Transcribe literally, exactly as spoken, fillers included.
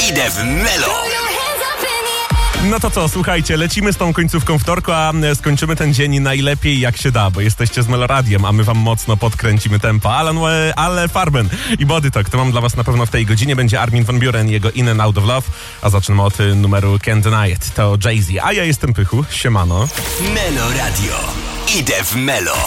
Idę w Melo. No to co, słuchajcie, lecimy z tą końcówką wtorku, a skończymy ten dzień najlepiej jak się da, bo jesteście z Meloradiem, a my wam mocno podkręcimy tempo. Alan, ale Farben i Body Talk, to mam dla was na pewno w tej godzinie. Będzie Armin van Buuren i jego In and Out of Love, a zaczynamy od numeru Can't Deny It. To Jay-Z, a ja jestem Pychu, siemano. Melo Radio. Idę w Melo.